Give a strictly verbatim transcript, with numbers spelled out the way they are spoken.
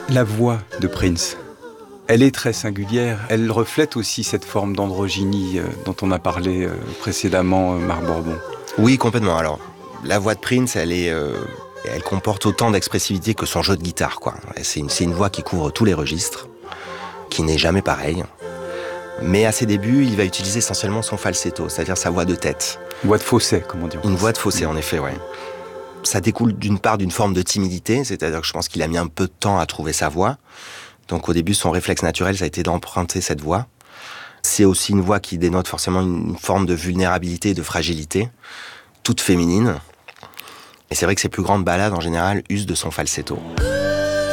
La voix de Prince, elle est très singulière. Elle reflète aussi cette forme d'androgynie euh, dont on a parlé euh, précédemment, euh, Marc Bourbon. Oui, complètement. Alors, la voix de Prince, elle est, euh, elle comporte autant d'expressivité que son jeu de guitare, quoi. C'est une, c'est une voix qui couvre tous les registres, qui n'est jamais pareille. Mais à ses débuts, il va utiliser essentiellement son falsetto, c'est-à-dire sa voix de tête. Voix de fausset, comme on dit. Une voix de fausset, en effet, ouais. Ça découle d'une part d'une forme de timidité, c'est-à-dire que je pense qu'il a mis un peu de temps à trouver sa voix. Donc au début, son réflexe naturel, ça a été d'emprunter cette voix. C'est aussi une voix qui dénote forcément une forme de vulnérabilité et de fragilité, toute féminine. Et c'est vrai que ses plus grandes ballades, en général, usent de son falsetto.